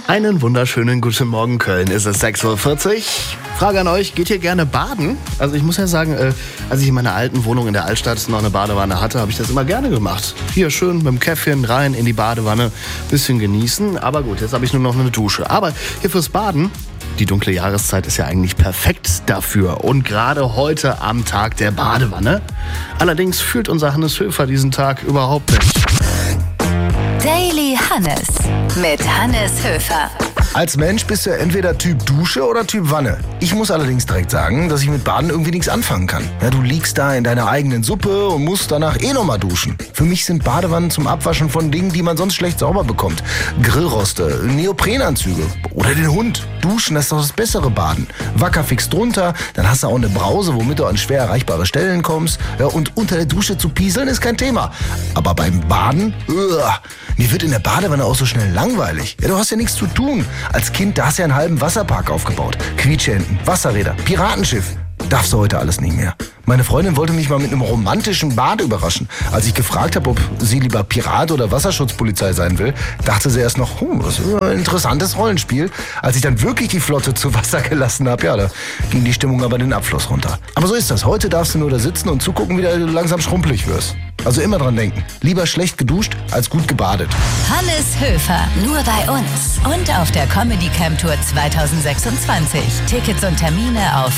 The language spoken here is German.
Einen wunderschönen guten Morgen, Köln. Es ist 6:40 Uhr. Frage an euch, geht ihr gerne baden? Also ich muss ja sagen, als ich in meiner alten Wohnung in der Altstadt noch eine Badewanne hatte, habe ich das immer gerne gemacht. Hier schön mit dem Käffchen rein in die Badewanne, bisschen genießen. Aber gut, jetzt habe ich nur noch eine Dusche. Aber hier fürs Baden, die dunkle Jahreszeit ist ja eigentlich perfekt dafür. Und gerade heute am Tag der Badewanne. Allerdings fühlt unser Hannes Höfer diesen Tag überhaupt nicht. Daily Hannes mit Hannes Höfer. Als Mensch bist du ja entweder Typ Dusche oder Typ Wanne. Ich muss allerdings direkt sagen, dass ich mit Baden irgendwie nichts anfangen kann. Ja, du liegst da in deiner eigenen Suppe und musst danach nochmal duschen. Für mich sind Badewannen zum Abwaschen von Dingen, die man sonst schlecht sauber bekommt. Grillroste, Neoprenanzüge oder den Hund. Duschen, das ist doch das bessere Baden. Wackerfix drunter, dann hast du auch eine Brause, womit du an schwer erreichbare Stellen kommst. Ja, und unter der Dusche zu pieseln ist kein Thema. Aber beim Baden, mir wird in der Badewanne auch so schnell langweilig. Ja, du hast ja nichts zu tun. Als Kind, da hast du ja einen halben Wasserpark aufgebaut. Quietscheenten, Wasserräder, Piratenschiff. Darfst du heute alles nicht mehr. Meine Freundin wollte mich mal mit einem romantischen Bad überraschen. Als ich gefragt habe, ob sie lieber Pirat oder Wasserschutzpolizei sein will, dachte sie erst noch, das ist ein interessantes Rollenspiel. Als ich dann wirklich die Flotte zu Wasser gelassen habe, ja, da ging die Stimmung aber den Abfluss runter. Aber so ist das. Heute darfst du nur da sitzen und zugucken, wie du langsam schrumpelig wirst. Also immer dran denken. Lieber schlecht geduscht als gut gebadet. Hannes Höfer, nur bei uns. Und auf der Comedy Camp Tour 2026. Tickets und Termine auf